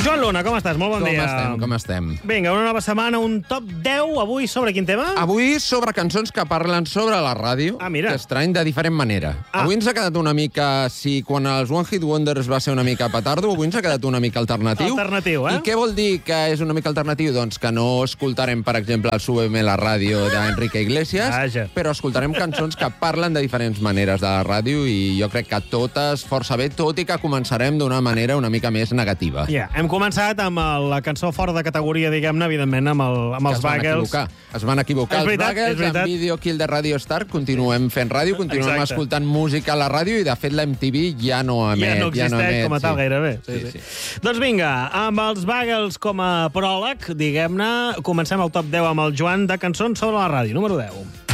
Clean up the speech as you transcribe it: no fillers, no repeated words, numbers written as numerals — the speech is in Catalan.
Joan Luna, com estàs? Molt bon dia. Com estem? Vinga, una nova setmana, un top 10. Avui sobre quin tema? Avui sobre cançons que parlen sobre la ràdio, mira. que estrany, de diferent manera. Avui ens ha quedat una mica... Si quan els One Hit Wonders va ser una mica petardo, avui ens ha quedat una mica alternatiu. Alternatiu, I què vol dir que és una mica alternatiu? Doncs que no escoltarem, per exemple, el Súbeme la ràdio d'Enrique Iglesias, Vaja. però escoltarem cançons que parlen de diferents maneres de la ràdio i jo crec que totes força bé, tot i que començarem d'una manera una mica més negativa. Ja, hem començat amb la cançó fora de categoria, diguem-ne, evidentment, amb els Bagels. Es van equivocar És els veritat, Bagels, és veritat. amb Video Kill de Radio Star. Continuem fent ràdio, continuem Exacte. escoltant música a la ràdio i, de fet, la MTV ja no emet. Ja no existeix com a tal, gairebé. Sí. Doncs vinga, amb els Bagels com a pròleg, diguem-ne, comencem el top 10 amb el Joan de cançons sobre la ràdio. Número 10.